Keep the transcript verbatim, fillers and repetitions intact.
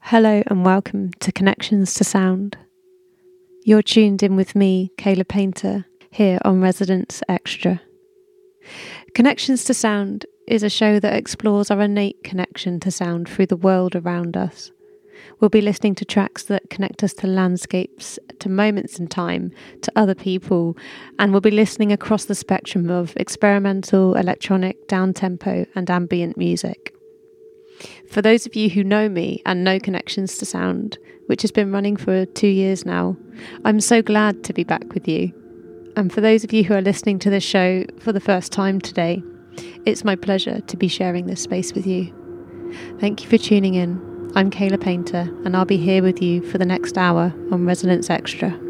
Hello and welcome to Connections to Sound. You're tuned in with me, Kayla Painter, here on Resonance Extra. Connections to Sound is a show that explores our innate connection to sound through the world around us. We'll be listening to tracks that connect us to landscapes, to moments in time, to other people, and we'll be listening across the spectrum of experimental, electronic, down-tempo and ambient music. For those of you who know me and know Connections to Sound, which has been running for two years now, I'm so glad to be back with you. And for those of you who are listening to this show for the first time today, it's my pleasure to be sharing this space with you. Thank you for tuning in. I'm Kayla Painter, and I'll be here with you for the next hour on Resonance Extra.